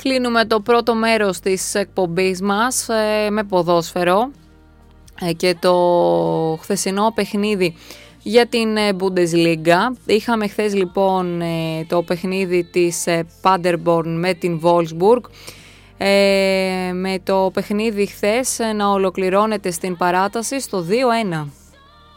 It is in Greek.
Κλείνουμε το πρώτο μέρος της εκπομπής μας με ποδόσφαιρο και το χθεσινό παιχνίδι για την Bundesliga. Είχαμε χθες λοιπόν το παιχνίδι της Paderborn με την Wolfsburg, με το παιχνίδι χθες να ολοκληρώνεται στην παράταση στο 2-1.